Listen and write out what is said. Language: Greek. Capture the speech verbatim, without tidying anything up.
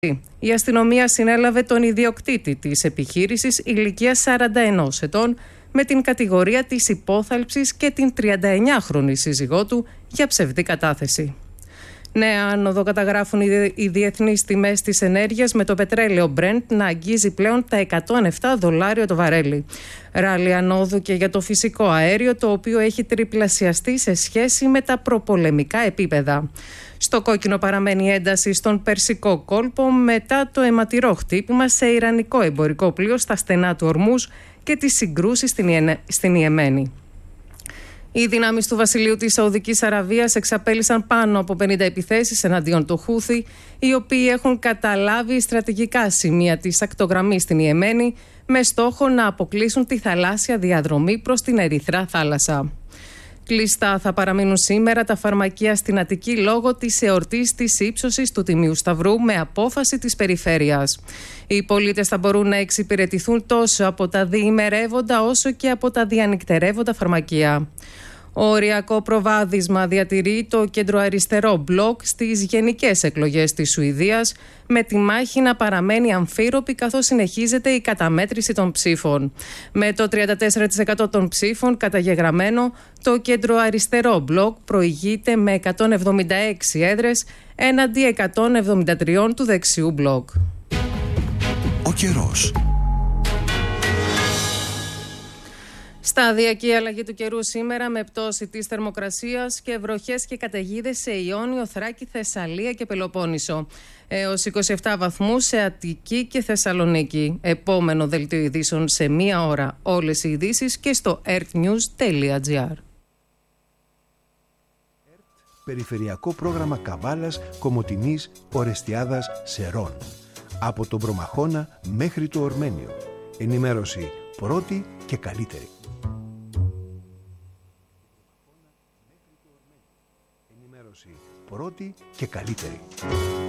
Η αστυνομία συνέλαβε τον ιδιοκτήτη της επιχείρησης ηλικίας σαράντα ενός ετών με την κατηγορία της υπόθαλψης και την τριανταεννιάχρονη σύζυγό του για ψευδή κατάθεση. Νέα άνοδο καταγράφουν οι διεθνείς τιμές της ενέργειας, με το πετρέλαιο Brent να αγγίζει πλέον τα εκατόν επτά δολάρια το βαρέλι. Ράλι ανόδου και για το φυσικό αέριο, το οποίο έχει τριπλασιαστεί σε σχέση με τα προπολεμικά επίπεδα. Στο κόκκινο παραμένει ένταση στον Περσικό κόλπο μετά το αιματηρό χτύπημα σε ιρανικό εμπορικό πλοίο στα στενά του Ορμούζ και τις συγκρούσεις στην Ιεμένη. Οι δυνάμεις του Βασιλείου της Σαουδικής Αραβίας εξαπέλυσαν πάνω από πενήντα επιθέσεις εναντίον του Χούθη, οι οποίοι έχουν καταλάβει στρατηγικά σημεία της ακτογραμμής στην Ιεμένη, με στόχο να αποκλείσουν τη θαλάσσια διαδρομή προς την Ερυθρά θάλασσα. Κλειστά θα παραμείνουν σήμερα τα φαρμακεία στην Αττική λόγω της εορτής της ύψωσης του Τιμίου Σταυρού, με απόφαση της περιφέρειας. Οι πολίτες θα μπορούν να εξυπηρετηθούν τόσο από τα διημερεύοντα όσο και από τα διανυκτερεύοντα φαρμακεία. Οριακό προβάδισμα διατηρεί το κεντροαριστερό μπλοκ στις γενικές εκλογές της Σουηδίας, με τη μάχη να παραμένει αμφίροπη καθώς συνεχίζεται η καταμέτρηση των ψήφων. Με το τριάντα τέσσερα τοις εκατό των ψήφων καταγεγραμμένο, το κεντροαριστερό μπλοκ προηγείται με εκατόν εβδομήντα έξι έδρες έναντι εκατόν εβδομήντα τρία του δεξιού μπλοκ. Ο καιρός. Σταδιακή αλλαγή του καιρού σήμερα, με πτώση της θερμοκρασίας και βροχές και καταιγίδες σε Ιόνιο, Θράκη, Θεσσαλία και Πελοπόννησο. Έως είκοσι επτά βαθμούς σε Αττική και Θεσσαλονίκη. Επόμενο δελτίο ειδήσεων σε μία ώρα. Όλες οι ειδήσεις και στο ertnews τελεία gr. Περιφερειακό πρόγραμμα Καβάλας, Κομοτηνής, Ορεστιάδας, Σερών. Από τον Προμαχώνα μέχρι το Ορμένιο. Ενημέρωση πρώτη και καλύτερη. Ενημέρωση πρώτη και καλύτερη.